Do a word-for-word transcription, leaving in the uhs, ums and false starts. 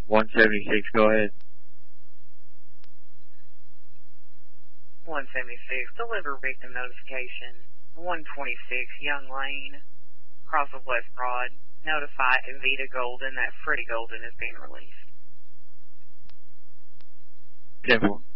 one seventy-six, go ahead. one seventy-six, deliver victim notification. one twenty-six, Young Lane, cross of West Broad. Notify Evita Golden that Freddie Golden is being released. ten four.